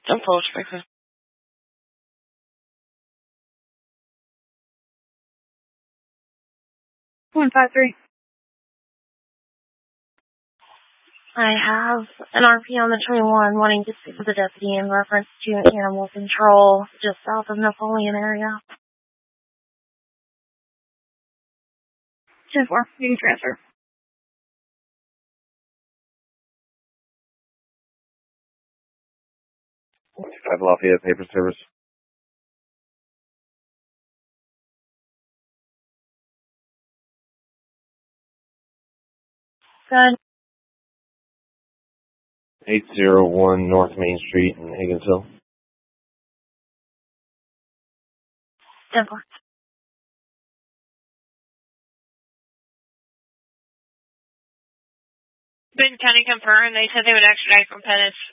I'm full speaker. 153. I have an RP on the 21 wanting to speak with the deputy in reference to animal control just south of Napoleon area. 10-4. You can transfer. Lafayette Paper Service. Good. 801 North Main Street in Higginsville. 10-4. Benton County confirmed. They said they would extradite from Pettis.